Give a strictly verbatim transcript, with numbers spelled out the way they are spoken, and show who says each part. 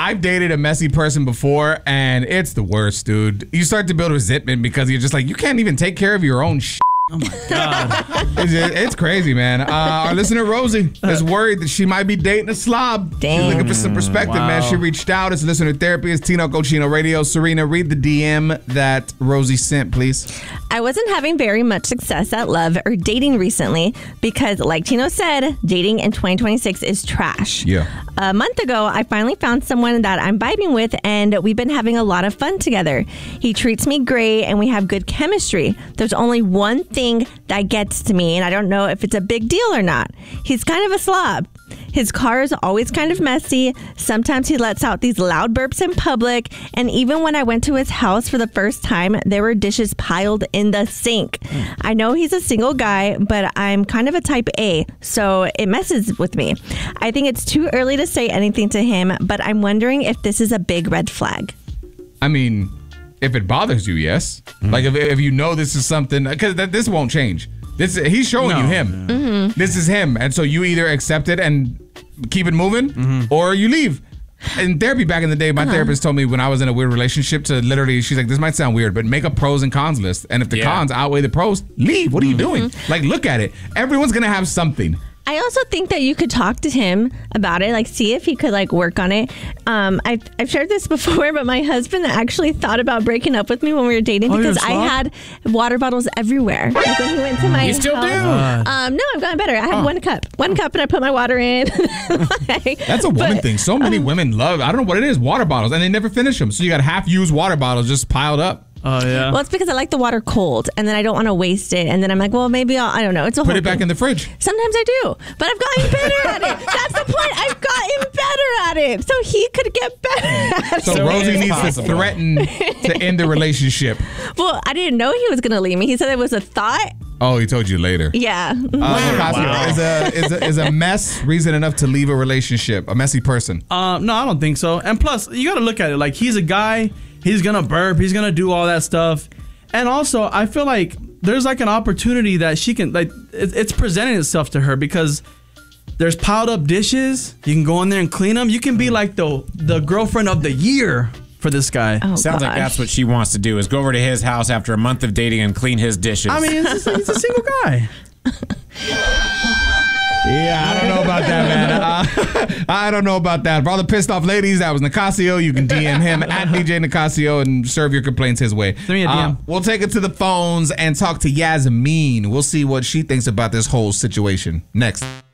Speaker 1: I've dated a messy person before, and it's the worst, dude. You start to build resentment because you're just like, you can't even take care of your own shit.
Speaker 2: Oh my God.
Speaker 1: it's, it's crazy, man. Uh, our listener Rosie is worried that she might be dating a slob.
Speaker 3: Dang.
Speaker 1: She's looking for some perspective,
Speaker 2: Wow.
Speaker 1: man. She reached out. It's listener therapy. It's Tino Cochino Radio. Serena, read the D M that Rosie sent, please.
Speaker 3: I wasn't having very much success at love or dating recently because, like Tino said, dating in twenty twenty-six is trash.
Speaker 1: Yeah.
Speaker 3: A month ago, I finally found someone that I'm vibing with, and we've been having a lot of fun together. He treats me great, and we have good chemistry. There's only one thing that gets to me, and I don't know if it's a big deal or not. He's kind of a slob. His car is always kind of messy. Sometimes he lets out these loud burps in public. And even when I went to his house for the first time, there were dishes piled in the sink. Mm. I know he's a single guy, but I'm kind of a type A, so it messes with me. I think it's too early to say anything to him, but I'm wondering if this is a big red flag.
Speaker 1: I mean, if it bothers you, yes. Mm. Like if, if you know this is something, because this won't change. This he's showing
Speaker 2: no.
Speaker 1: you him.
Speaker 3: Mm-hmm.
Speaker 1: This is him, and so you either accept it and keep it moving, mm-hmm. or you leave. In therapy back in the day, my uh-huh. therapist told me when I was in a weird relationship to literally, she's like, this might sound weird, but make a pros and cons list, and if the yeah. cons outweigh the pros, leave. What are you doing? Mm-hmm. Like, look at it. Everyone's gonna have something.
Speaker 3: I also think that you could talk to him about it, like see if he could like work on it. Um, I've, I've shared this before, but my husband actually thought about breaking up with me when we were dating
Speaker 2: oh,
Speaker 3: because I had water bottles everywhere. Like when he went to my
Speaker 1: You still
Speaker 3: house,
Speaker 1: do?
Speaker 3: Um, no, I've gotten better. I have
Speaker 1: oh.
Speaker 3: one cup, one cup, and I put my water in. like,
Speaker 1: That's a woman
Speaker 3: but,
Speaker 1: thing. So many um, women love, I don't know what it is, water bottles, and they never finish them. So you got half-used water bottles just piled up.
Speaker 2: Oh, yeah.
Speaker 3: Well, it's because I like the water cold, and then I don't want to waste it. And then I'm like, well, maybe I'll, I don't know. It's a
Speaker 1: Put
Speaker 3: whole
Speaker 1: it back
Speaker 3: thing.
Speaker 1: in the fridge.
Speaker 3: Sometimes I do, but I've gotten better at it. That's the point. I've gotten better at it. So he could get better at it.
Speaker 1: So, so Rosie needs possible. to threaten to end the relationship.
Speaker 3: Well, I didn't know he was going to leave me. He said it was a thought.
Speaker 1: Oh, he told you later.
Speaker 3: Yeah.
Speaker 1: Uh, wow. is, a, is, a, is a mess reason enough to leave a relationship? A messy person?
Speaker 2: Uh, no, I don't think so. And plus, you got to look at it. Like, he's a guy. He's going to burp. He's going to do all that stuff. And also, I feel like there's like an opportunity that she can, like, it, it's presenting itself to her because there's piled up dishes. You can go in there and clean them. You can be like the the girlfriend of the year for this guy.
Speaker 4: Oh, Sounds gosh. like that's what she wants to do is go over to his house after a month of dating and clean his dishes.
Speaker 2: I mean, it's a, he's a single guy.
Speaker 1: Yeah, I don't know about that, man. Uh, I don't know about that. For all the pissed off ladies, that was Nicasio. You can D M him at D J Nicasio and serve your complaints his way.
Speaker 2: Send me a D M.
Speaker 1: Uh, we'll take it to the phones and talk to Yasmin. We'll see what she thinks about this whole situation. Next.